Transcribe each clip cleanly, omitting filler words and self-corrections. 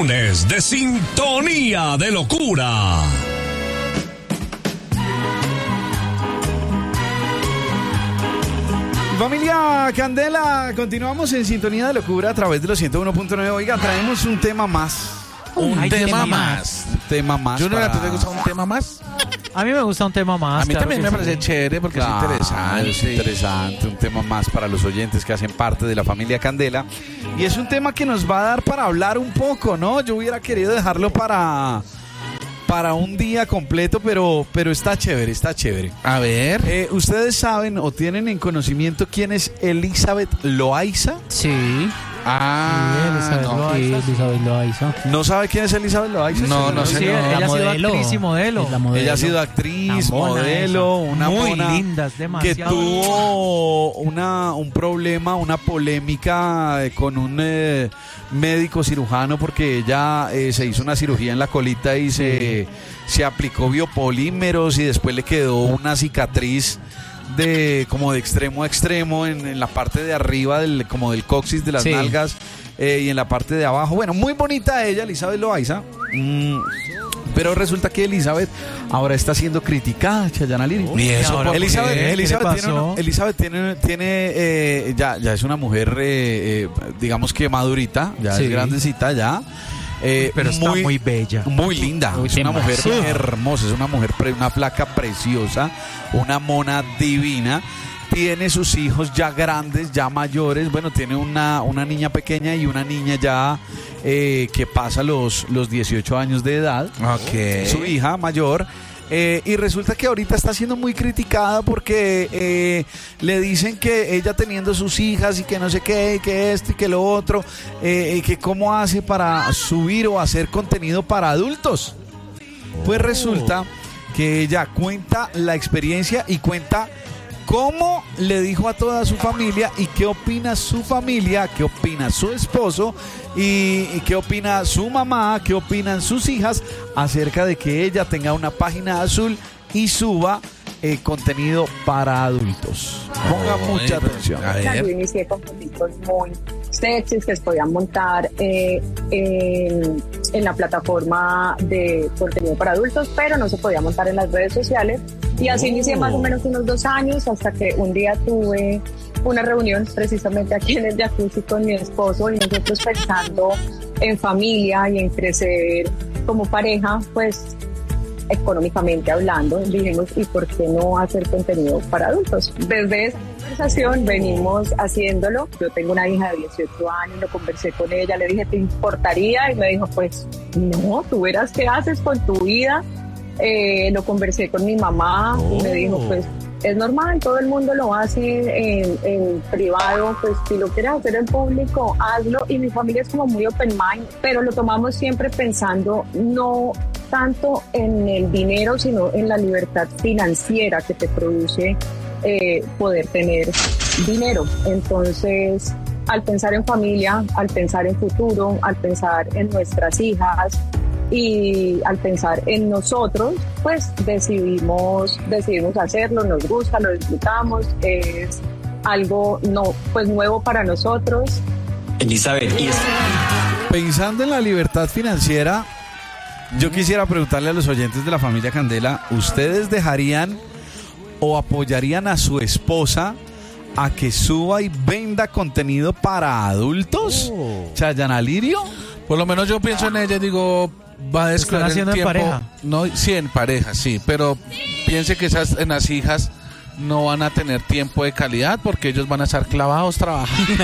lunes de Sintonía de Locura. Familia Candela, continuamos en Sintonía de Locura a través de los 101.9. Oiga, traemos un tema más. Un tema más. Junior, ¿a ti te gusta un tema más? A mí me gusta un tema más. A mí también me parece chévere porque es interesante. Es interesante, un tema más para los oyentes que hacen parte de la familia Candela. Y es un tema que nos va a dar para hablar un poco, ¿no? Yo hubiera querido dejarlo para un día completo, pero está chévere, está chévere. A ver. ¿Ustedes saben o tienen en conocimiento quién es Elizabeth Loaiza? Sí. Elizabeth Loaiza. ¿No sabe quién es Elizabeth Loaiza? No sé. Sí, ella ha sido actriz y modelo. Ella ha sido actriz, modelo, una muy mona lindas, demasiado. Que tuvo un problema, una polémica con un médico cirujano porque ella se hizo una cirugía en la colita y se aplicó biopolímeros y después le quedó una cicatriz como de extremo a extremo en la parte de arriba como del coxis de las nalgas y en la parte de abajo. Bueno, muy bonita ella, Elizabeth Loaiza. Pero resulta que Elizabeth ahora está siendo criticada, Chayana Liri. ¿Y eso por qué? Elizabeth tiene ya es una mujer, digamos que madurita, ya es grandecita ya. Pero está muy bella. Muy linda. Es una mujer hermosa, es una mujer, una flaca preciosa, una mona divina. Tiene sus hijos ya grandes, ya mayores. Bueno, tiene una niña pequeña y una niña ya que pasa los 18 años de edad. Okay. Su hija mayor. Y resulta que ahorita está siendo muy criticada porque le dicen que ella teniendo sus hijas y que no sé qué, que esto y que lo otro, que cómo hace para subir o hacer contenido para adultos. Pues resulta que ella cuenta la experiencia y cuenta cómo le dijo a toda su familia y qué opina su familia, qué opina su esposo y qué opina su mamá, qué opinan sus hijas acerca de que ella tenga una página azul y suba contenido para adultos. Ponga mucha atención. Yo inicié con proyectos muy sexys que se podían montar en la plataforma de contenido para adultos, pero no se podía montar en las redes sociales. Y así inicié más o menos unos 2 años hasta que un día tuve una reunión precisamente aquí en el jacuzzi con mi esposo y nosotros pensando en familia y en crecer como pareja, pues económicamente hablando, dijimos, ¿y por qué no hacer contenido para adultos? Desde esa conversación venimos haciéndolo. Yo tengo una hija de 18 años, lo conversé con ella, le dije, ¿te importaría? Y me dijo, pues no, tú verás qué haces con tu vida. Lo conversé con mi mamá y me dijo, pues es normal, todo el mundo lo hace en privado, pues si lo quieres hacer en público, hazlo. Y mi familia es como muy open mind, pero lo tomamos siempre pensando no tanto en el dinero, sino en la libertad financiera que te produce poder tener dinero. Entonces, al pensar en familia, al pensar en futuro, al pensar en nuestras hijas y al pensar en nosotros, pues decidimos hacerlo, nos gusta, lo disfrutamos, es algo nuevo para nosotros. Elizabeth, pensando en la libertad financiera, yo quisiera preguntarle a los oyentes de la familia Candela, ¿ustedes dejarían o apoyarían a su esposa a que suba y venda contenido para adultos? Chayana Lirio. Por lo menos yo pienso en ella y digo, va a descuidar el tiempo. ¿En pareja? No, sí, en pareja, sí, pero piense que en las hijas no van a tener tiempo de calidad porque ellos van a estar clavados trabajando.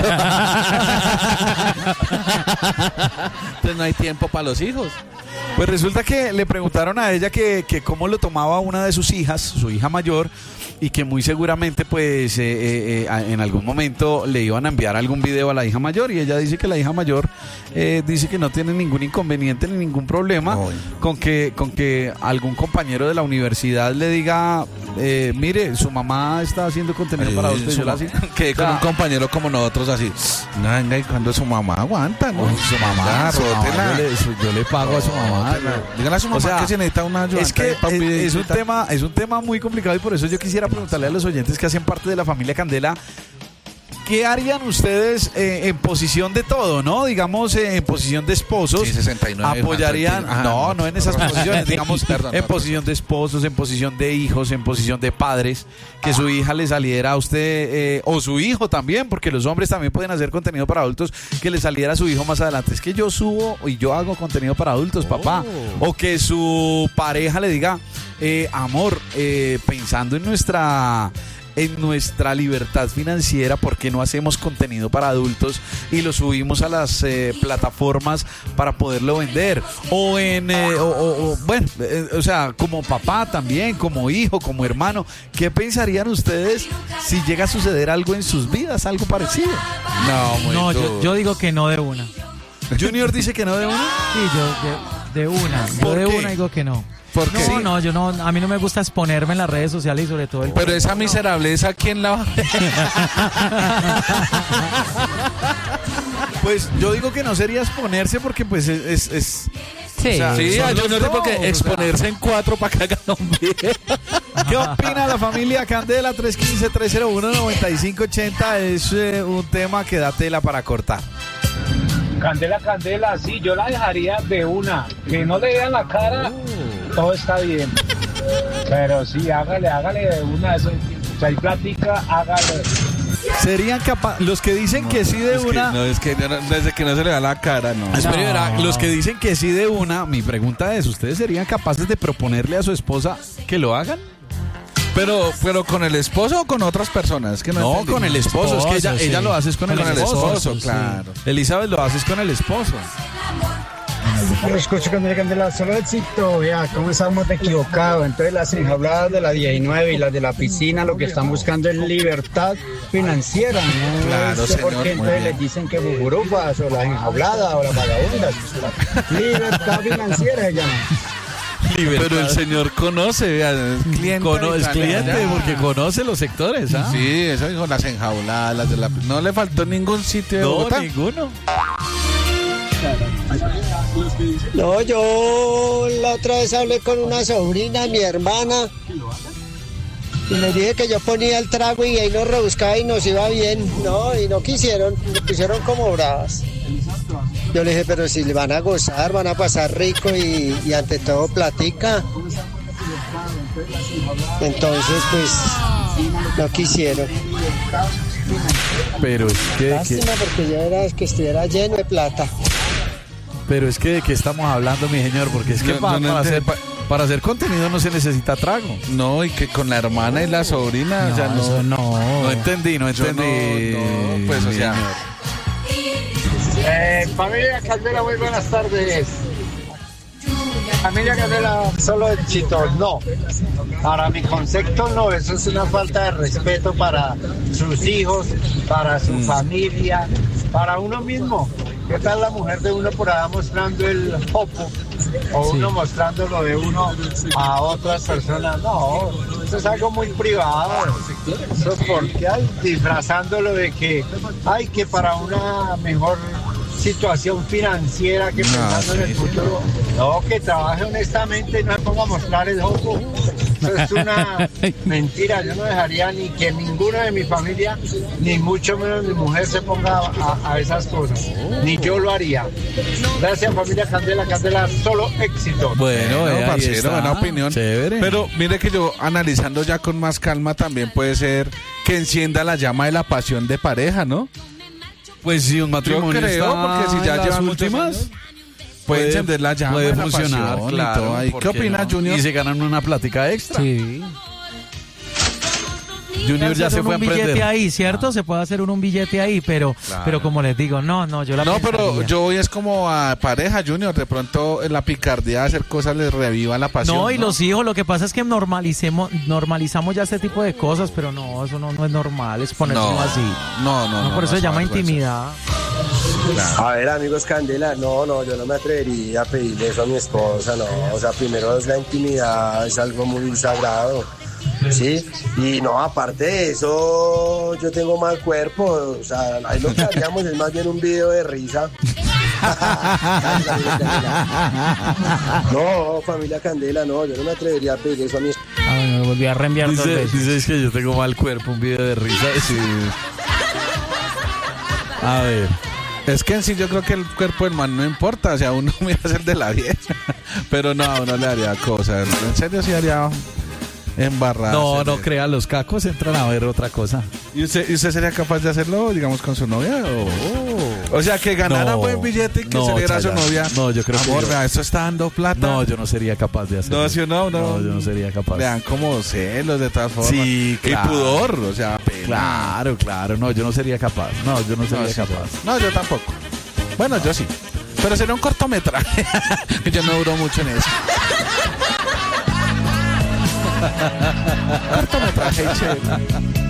Entonces no hay tiempo para los hijos. Pues resulta que le preguntaron a ella que cómo lo tomaba una de sus hijas, su hija mayor, y que muy seguramente pues en algún momento le iban a enviar algún video a la hija mayor, y ella dice que la hija mayor dice que no tiene ningún inconveniente ni ningún problema con que algún compañero de la universidad le diga, mire, su mamá está haciendo contenido para usted. Que con un compañero como nosotros así, no, venga, y cuando su mamá aguanta, ¿no? Su mamá, yo le pago a su mamá. Dígale a su mamá que se necesita una ayuda. Es que es un tema muy complicado, y por eso yo quisiera preguntarle a los oyentes que hacen parte de la familia Candela, ¿qué harían ustedes en posición de todo, no? Digamos, en posición de esposos. Sí, 69. Apoyarían, no en esas posiciones, digamos, Perdón. posición de esposos, en posición de hijos, en posición de padres, que su hija le saliera a usted, o su hijo también, porque los hombres también pueden hacer contenido para adultos, que le saliera a su hijo más adelante. Es que yo subo y yo hago contenido para adultos, papá. O que su pareja le diga, amor, pensando en nuestra libertad financiera, ¿por qué no hacemos contenido para adultos y lo subimos a las plataformas para poderlo vender? O sea, como papá también, como hijo, como hermano, ¿qué pensarían ustedes si llega a suceder algo en sus vidas, algo parecido? No, yo digo que no de una. Junior dice que no de una. Sí, yo de una. Yo de una digo que no. ¿Por qué? No, yo no, a mí no me gusta exponerme en las redes sociales y sobre todo el... Pero esa miserableza, ¿quién la va a ver? Pues yo digo que no sería exponerse porque pues es Sí, o sea, Sí, son yo los no sé por dos, qué exponerse en 4 para que hagan un video. ¿Qué opina la familia Candela? 315-301-9580 es un tema que da tela para cortar. Candela, sí, yo la dejaría de una. Que no le vean la cara, todo está bien. Pero sí, hágale de una. Eso, si hay plática, hágale. Serían capaces, los que dicen que sí de una... Desde que no se le da la cara, no. Espere, verá, los que dicen que sí de una, mi pregunta es, ¿ustedes serían capaces de proponerle a su esposa que lo hagan? Pero con el esposo o con otras personas, que No, con el esposo, es que ella lo hace con el esposo, sí. Claro. Elizabeth lo haces con el esposo. Yo escucho Candela, solo éxito, vea cómo estamos equivocados. Entonces las enjauladas de la 19 y las de la piscina lo que están buscando es libertad financiera, ¿no? Claro, sé por señor, qué muy entonces bien. les dicen que bujurufas o las enjauladas o las vagabundas. Libertad financiera se llama. Pero el señor conoce, vea, es cliente. Es cliente porque conoce los sectores, ¿ah? Sí, eso dijo, las enjauladas, las de la... No le faltó ningún sitio de No, Bogotá. ninguno. No, yo la otra vez hablé con una sobrina, mi hermana, y le dije que yo ponía el trago y ahí nos rebuscaba y nos iba bien. No, y no quisieron, me pusieron como bravas. Yo le dije, pero si le van a gozar, van a pasar rico y ante todo platica. Entonces, pues, no quisieron. Pero es que... Lástima porque yo era que estuviera lleno de plata. Pero es que ¿de qué estamos hablando, mi señor? Porque es que para hacer contenido no se necesita trago. No, y que con la hermana y la sobrina, No, o sea, eso no. No entendí. No, pues, o sea... Familia Candela, muy buenas tardes. Familia Candela, solo éxito, no. Para mi concepto, no. Eso es una falta de respeto para sus hijos, para su familia, para uno mismo. ¿Qué tal la mujer de uno por allá mostrando el popo? O uno mostrando lo de uno a otras personas. No, eso es algo muy privado. Eso porque hay disfrazándolo de que hay que para una mejor situación financiera que pensando en el futuro. No, que trabaje honestamente y no se ponga a mostrar el ojo. Eso es una mentira. Yo no dejaría ni que ninguno de mi familia, ni mucho menos mi mujer, se ponga a esas cosas. Ni yo lo haría. Gracias, familia Candela. Candela, solo éxito. Bueno, No, ahí parcero, está. buena opinión. Chévere. Pero mire que yo, analizando ya con más calma, también puede ser que encienda la llama de la pasión de pareja, ¿no? Pues sí, un matrimonio Yo creo, está porque si ya en las llevan muchos últimas, años, puede encender la llama puede de la funcionar, pasión y claro. todo ahí. ¿por ¿Qué opina, no? Junior? Y se ganan una plática extra. Sí. Junior ya se fue a un billete emprender. ahí, ¿cierto? Se puede hacer un billete ahí, pero como les digo, no, yo la No, pero pensaría. yo voy es como a pareja, Junior. De pronto en la picardía de hacer cosas les reviva la pasión. No, y los hijos, lo que pasa es que normalizamos ya este tipo de cosas, pero no, eso no es normal, es ponerse así. No, Por eso se llama vergüenza. intimidad. A ver, amigos Candela, no, yo no me atrevería a pedirle eso a mi esposa, no. O sea, primero es la intimidad, es algo muy sagrado. Sí, y no, aparte de eso, yo tengo mal cuerpo, o sea, ahí lo que haríamos es más bien un video de risa. No, familia Candela, no, yo no me atrevería a pedir eso a mi esposa. Ah, bueno, me volví a reenviar dos veces. Dices que yo tengo mal cuerpo, un video de risa. Sí. A ver. Es que en sí yo creo que el cuerpo del man no importa, o sea, uno mira el de la vieja, pero no, a uno le haría cosas, en serio sí haría embarradas. No crea, los cacos entran a ver otra cosa. ¿Y usted sería capaz de hacerlo, digamos, con su novia? O sea, que ganara buen billete y que se le diera a su novia. No, yo creo amor, que vea, esto está dando plata. No, yo no sería capaz de hacerlo. No, ¿sí o no? No, yo no sería capaz. Vean como celos de todas formas. Sí, claro. Y pudor, o sea, pena. Claro, no, yo no sería capaz. No, yo no sería capaz. No, yo tampoco. Bueno, yo sí. Pero sería un cortometraje. Yo no duró mucho en eso. Cortometraje chévere.